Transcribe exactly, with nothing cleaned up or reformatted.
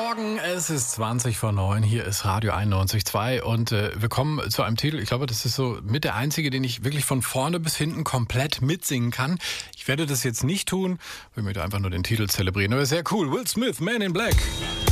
Morgen, es ist zwanzig vor neun, hier ist Radio einundneunzig Komma zwei und äh, wir kommen zu einem Titel, ich glaube, das ist so mit der einzige, den ich wirklich von vorne bis hinten komplett mitsingen kann. Ich werde das jetzt nicht tun, ich möchte einfach nur den Titel zelebrieren, aber sehr cool. Will Smith, Man in Black.